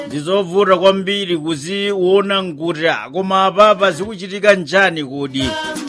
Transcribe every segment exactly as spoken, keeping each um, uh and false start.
ndizovuta kwambiri kuziona nkuti koma apapa zikuchitika njani kodi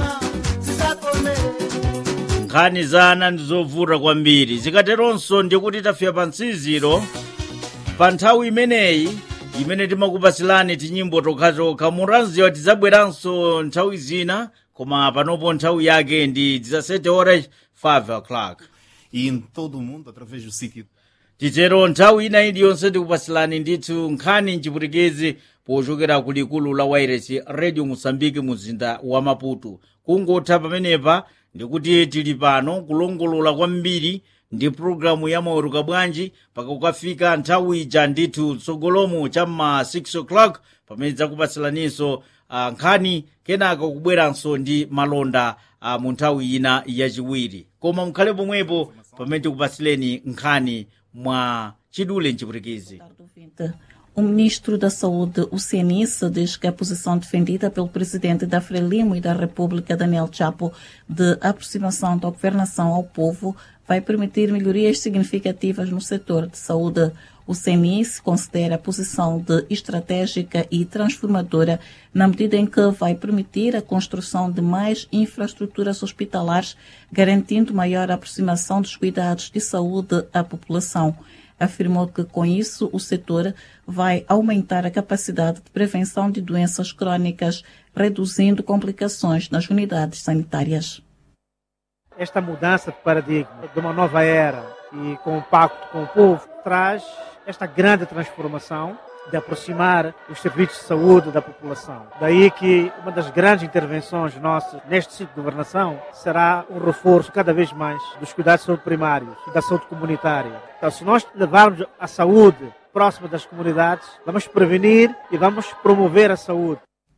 nkhani zana ndizovuta kwambiri zikateronso ndikuti tafika pa mtsiziro pa nthawi imeneyi imene timakupasilani tinyimbo tokhatokha mutanziwa tidzabweranso nthawi zina koma panopo nthawi yake ndi dezessete horas five o'clock E em todo o mundo, através do sítio. titero nthawi ina iliyonse tikupasilani ndithu nkhani mchipwitikizi pochokera ku likulu la wairesi radio Mozambique muzinda wa Maputo. Kungotha pamenepa ndikuti tili pano kulongolola kwambiri ndi programu ya maweruka bwanji paka kukafika nthawi ija ndithu tsogolomo chamma six o'clock pamene zakupasilaninso uh, nkhani kenaka kubweranso ndi malonda uh, mu nthawi ina yachiwiri koma mukhale pomwepo pamene tikupasileni nkhani mwa chidule mchipwitikizi. O ministro da Saúde, o C N I S, diz que a posição defendida pelo presidente da Frelimo e da República, Daniel Chapo, de aproximação da governação ao povo, vai permitir melhorias significativas no setor de saúde. O C N I S considera a posição de estratégica e transformadora na medida em que vai permitir a construção de mais infraestruturas hospitalares, garantindo maior aproximação dos cuidados de saúde à população. Afirmou que, com isso, o setor vai aumentar a capacidade de prevenção de doenças crônicas, reduzindo complicações nas unidades sanitárias. Esta mudança de paradigma, de uma nova era e com o pacto com o povo, traz esta grande transformação de aproximar os serviços de saúde da população. Daí que uma das grandes intervenções nossas neste ciclo de governação será o reforço cada vez mais dos cuidados de saúde primários e da saúde comunitária. Então, se nós levarmos a saúde próxima das comunidades, vamos prevenir e vamos promover a saúde.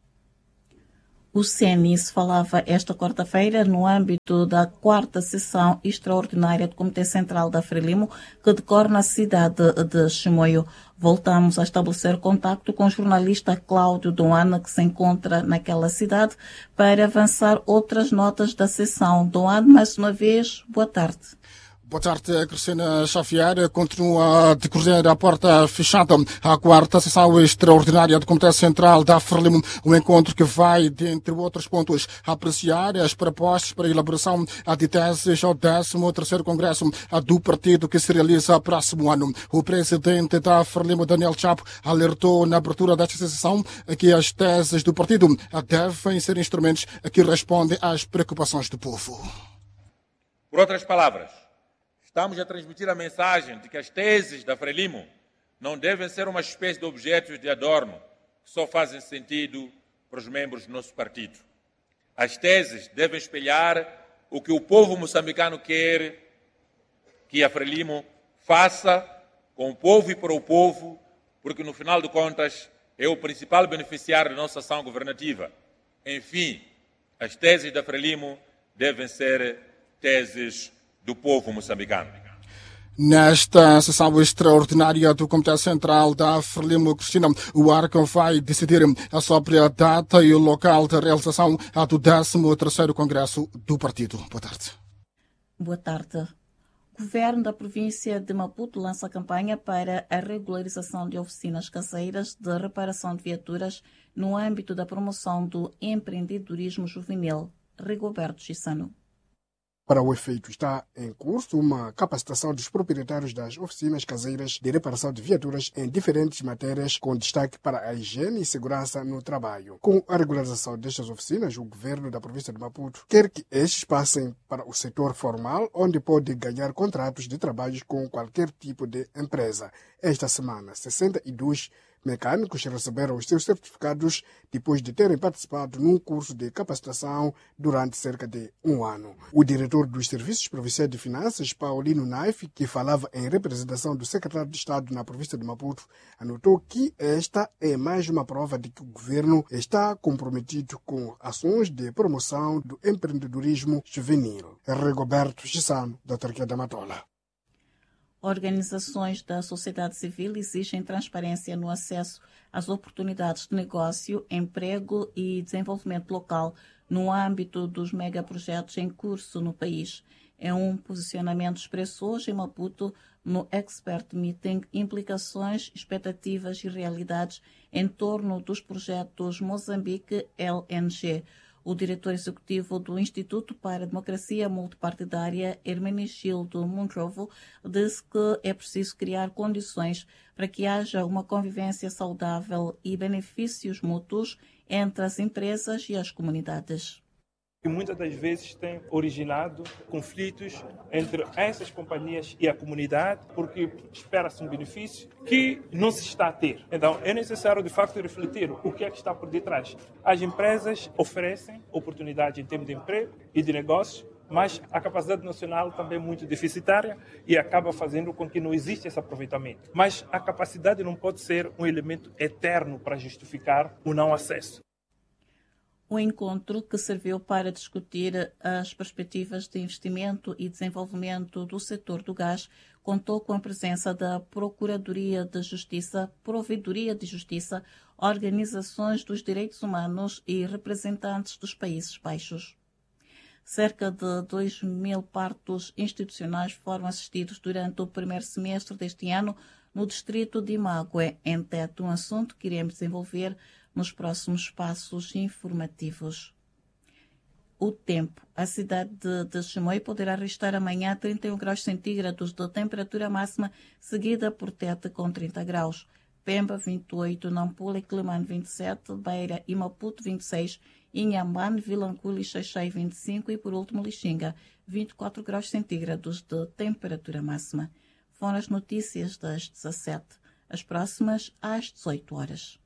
O C N I S falava esta quarta-feira no âmbito da quarta sessão extraordinária do Comitê Central da Frelimo, que decorre na cidade de Chimoio. Voltamos a estabelecer contacto com o jornalista Cláudio Doana, que se encontra naquela cidade, para avançar outras notas da sessão. Doana, mais uma vez, boa tarde. Boa tarde, Cristina Xavier. Continua a decorrer a porta fechada a quarta sessão extraordinária do Comitê Central da Frelimo, um encontro que vai, dentre outros pontos, apreciar as propostas para a elaboração de teses ao décimo terceiro Congresso do Partido que se realiza próximo ano. O presidente da Frelimo, Daniel Chapo, alertou na abertura desta sessão que as teses do partido devem ser instrumentos que respondem às preocupações do povo. Por outras palavras, estamos a transmitir a mensagem de que as teses da Frelimo não devem ser uma espécie de objetos de adorno que só fazem sentido para os membros do nosso partido. As teses devem espelhar o que o povo moçambicano quer que a Frelimo faça com o povo e para o povo, porque no final de contas é o principal beneficiário da nossa ação governativa. Enfim, as teses da Frelimo devem ser teses do povo moçambicano. Nesta sessão extraordinária do Comitê Central da Frelimo, Cristina, o Arco vai decidir a própria data e o local de realização do décimo terceiro Congresso do Partido. Boa tarde. Boa tarde. O governo da província de Maputo lança campanha para a regularização de oficinas caseiras de reparação de viaturas no âmbito da promoção do empreendedorismo juvenil. Rigoberto Chissano. Para o efeito, está em curso uma capacitação dos proprietários das oficinas caseiras de reparação de viaturas em diferentes matérias, com destaque para a higiene e segurança no trabalho. Com a regularização destas oficinas, o governo da província de Maputo quer que estes passem para o setor formal, onde pode ganhar contratos de trabalho com qualquer tipo de empresa. Esta semana, sessenta e dois mecânicos receberam os seus certificados depois de terem participado num curso de capacitação durante cerca de um ano. O diretor dos Serviços Provinciais de Finanças, Paulino Naif, que falava em representação do secretário de Estado na província de Maputo, anotou que esta é mais uma prova de que o governo está comprometido com ações de promoção do empreendedorismo juvenil. Rigoberto Chissano, da Autarquia da Matola. Organizações da sociedade civil exigem transparência no acesso às oportunidades de negócio, emprego e desenvolvimento local no âmbito dos megaprojetos em curso no país. Em um posicionamento expresso hoje em Maputo, no Expert Meeting, implicações, expectativas e realidades em torno dos projetos Moçambique L N G. O diretor executivo do Instituto para a Democracia Multipartidária, Hermenegildo Monrovo, disse que é preciso criar condições para que haja uma convivência saudável e benefícios mútuos entre as empresas e as comunidades. E muitas das vezes tem originado conflitos entre essas companhias e a comunidade, porque espera-se um benefício que não se está a ter. Então, é necessário, de facto, refletir o que é que está por detrás. As empresas oferecem oportunidades em termos de emprego e de negócios, mas a capacidade nacional também é muito deficitária e acaba fazendo com que não exista esse aproveitamento. Mas a capacidade não pode ser um elemento eterno para justificar o não acesso. O encontro, que serviu para discutir as perspectivas de investimento e desenvolvimento do setor do gás, contou com a presença da Procuradoria de Justiça, Provedoria de Justiça, organizações dos direitos humanos e representantes dos Países Baixos. Cerca de dois mil partos institucionais foram assistidos durante o primeiro semestre deste ano no distrito de Imague, em Tete, um assunto que iremos desenvolver nos próximos passos informativos. O tempo. A cidade de, de Chimoio poderá registrar amanhã trinta e um graus centígrados de temperatura máxima, seguida por Tete com trinta graus. Pemba, vinte e oito, Nampula e Climane, vinte e sete, Beira e Maputo, vinte e seis, Inhambane, Vilanculo e Xaixai, vinte e cinco e, por último, Lixinga, vinte e quatro graus centígrados de temperatura máxima. Foram as notícias das dezassete. As próximas às dezoito horas.